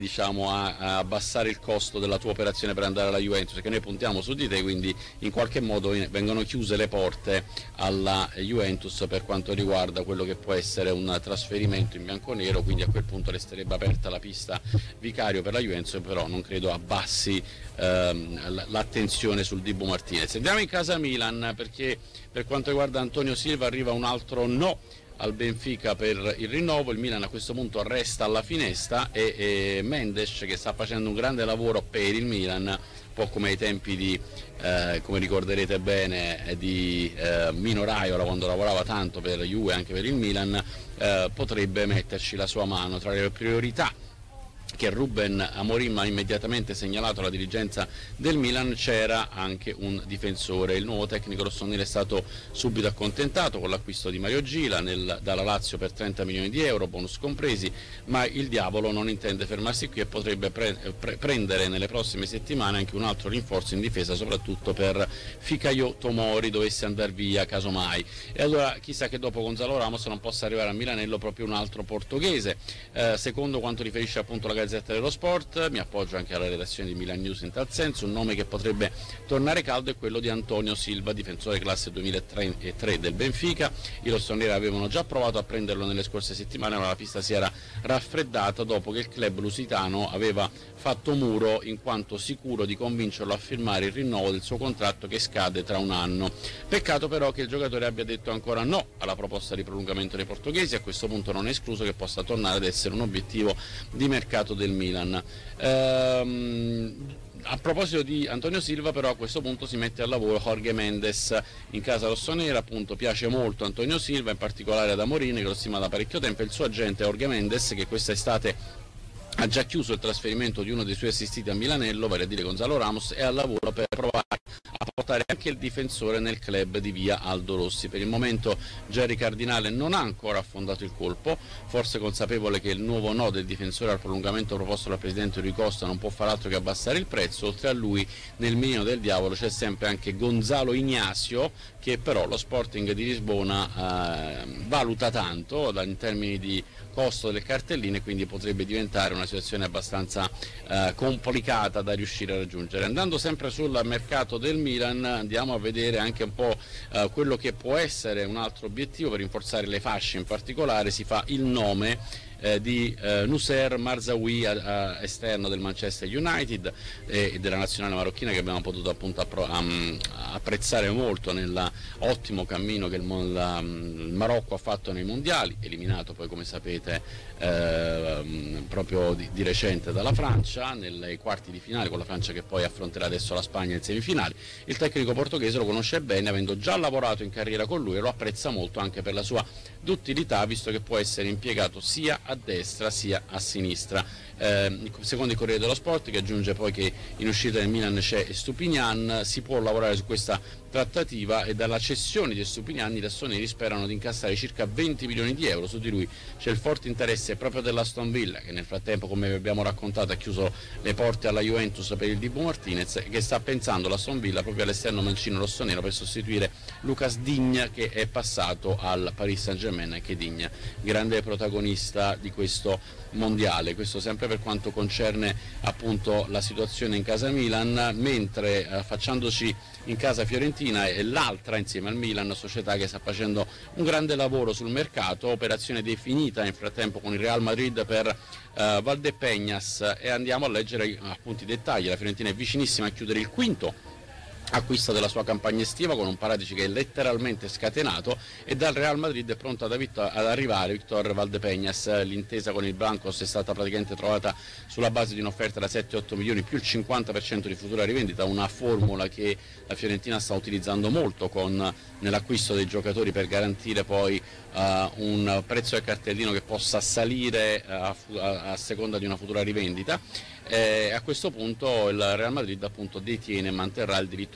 diciamo a abbassare il costo della tua operazione per andare alla Juventus, perché noi puntiamo su di te, quindi in qualche modo vengono chiuse le porte alla Juventus per quanto riguarda quello che può essere un trasferimento in bianconero, quindi a quel punto resterebbe aperta la pista Vicario per la Juventus, però non credo abbassi l'attenzione sul Dibu Martinez. Andiamo in casa Milan, perché per quanto riguarda Antonio Silva arriva un altro no al Benfica per il rinnovo. Il Milan a questo punto resta alla finestra e Mendes, che sta facendo un grande lavoro per il Milan, un po' come ai tempi di, come ricorderete bene, di Mino Raiola, quando lavorava tanto per Juve e anche per il Milan, potrebbe metterci la sua mano. Tra le priorità che Ruben Amorim ha immediatamente segnalato alla dirigenza del Milan c'era anche un difensore. Il nuovo tecnico rossonero è stato subito accontentato con l'acquisto di Mario Gila dalla Lazio per 30 milioni di euro, bonus compresi, ma il diavolo non intende fermarsi qui e potrebbe prendere nelle prossime settimane anche un altro rinforzo in difesa, soprattutto per Fikayo Tomori dovesse andare via casomai. E allora chissà che dopo Gonzalo Ramos non possa arrivare a Milanello proprio un altro portoghese. Secondo quanto riferisce appunto la Gazzetta dello Sport, mi appoggio anche alla redazione di Milan News in tal senso, un nome che potrebbe tornare caldo è quello di Antonio Silva, difensore classe 2003 del Benfica. I rossoneri avevano già provato a prenderlo nelle scorse settimane, ma la pista si era raffreddata dopo che il club lusitano aveva fatto muro in quanto sicuro di convincerlo a firmare il rinnovo del suo contratto che scade tra un anno. Peccato però che il giocatore abbia detto ancora no alla proposta di prolungamento dei portoghesi. A questo punto non è escluso che possa tornare ad essere un obiettivo di mercato del Milan. A proposito di Antonio Silva, però, a questo punto si mette al lavoro Jorge Mendes in casa rossonera. Appunto piace molto Antonio Silva, in particolare ad Amorim, che lo stima da parecchio tempo. Il suo agente Jorge Mendes, che quest'estate ha già chiuso il trasferimento di uno dei suoi assistiti a Milanello, vale a dire Gonzalo Ramos, è al lavoro per provare a portare anche il difensore nel club di via Aldo Rossi. Per il momento Jerry Cardinale non ha ancora affondato il colpo, forse consapevole che il nuovo no del difensore al prolungamento proposto dal presidente Rui Costa non può far altro che abbassare il prezzo. Oltre a lui nel mirino del diavolo c'è sempre anche Gonzalo Ignacio, che però lo Sporting di Lisbona valuta tanto in termini di costo delle cartelline, quindi potrebbe diventare una situazione abbastanza complicata da riuscire a raggiungere. Andando sempre sul mercato del Milan, andiamo a vedere anche un po' quello che può essere un altro obiettivo per rinforzare le fasce. In particolare si fa il nome di Nusser Marzaoui, esterno del Manchester United e della nazionale marocchina, che abbiamo potuto appunto apprezzare molto nell'ottimo cammino che il Marocco ha fatto nei mondiali, eliminato poi come sapete proprio di recente dalla Francia nei quarti di finale, con la Francia che poi affronterà adesso la Spagna in semifinali. Il tecnico portoghese lo conosce bene, avendo già lavorato in carriera con lui, e lo apprezza molto anche per la sua duttilità, visto che può essere impiegato sia a destra sia a sinistra. Secondo il Corriere dello Sport, che aggiunge poi che in uscita del Milan c'è Estupiñán, si può lavorare su questa trattativa, e dalla cessione di Estupiñán i rossoneri sperano di incassare circa 20 milioni di euro. Su di lui c'è il forte interesse proprio dell'Aston Villa, che nel frattempo, come vi abbiamo raccontato, ha chiuso le porte alla Juventus per il Dibu Martinez, e che sta pensando l'Aston Villa proprio all'esterno mancino rossonero per sostituire Lucas Digne, che è passato al Paris Saint-Germain. Anche Digne, grande protagonista di questo mondiale. Questo sempre per quanto concerne appunto la situazione in casa Milan, mentre affacciandoci in casa Fiorentina è l'altra insieme al Milan società che sta facendo un grande lavoro sul mercato, operazione definita nel frattempo con il Real Madrid per Valdepeñas, e andiamo a leggere appunto i dettagli. La Fiorentina è vicinissima a chiudere il quinto acquisto della sua campagna estiva, con un Paratici che è letteralmente scatenato, e dal Real Madrid è pronto ad arrivare Victor Valdepeñas. L'intesa con il Blancos è stata praticamente trovata sulla base di un'offerta da 7-8 milioni più il 50% di futura rivendita, una formula che la Fiorentina sta utilizzando molto nell'acquisto dei giocatori per garantire poi un prezzo del cartellino che possa salire a seconda di una futura rivendita. A questo punto il Real Madrid appunto detiene e manterrà il diritto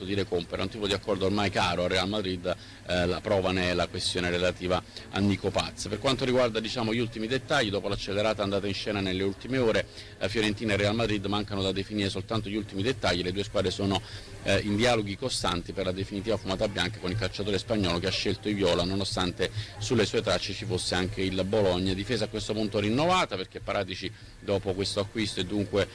di recompere, un tipo di accordo ormai caro al Real Madrid, la prova ne è la questione relativa a Nico Paz. Per quanto riguarda gli ultimi dettagli, dopo l'accelerata andata in scena nelle ultime ore, Fiorentina e Real Madrid mancano da definire soltanto gli ultimi dettagli, le due squadre sono in dialoghi costanti per la definitiva fumata bianca con il calciatore spagnolo che ha scelto i viola nonostante sulle sue tracce ci fosse anche il Bologna. Difesa a questo punto rinnovata perché Paratici dopo questo acquisto è dunque